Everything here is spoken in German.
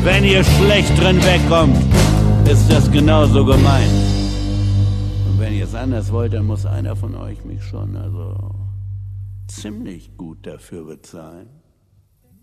Wenn ihr schlecht drin wegkommt, ist das genauso gemein. Und wenn ihr es anders wollt, dann muss einer von euch mich schon ziemlich gut dafür bezahlen.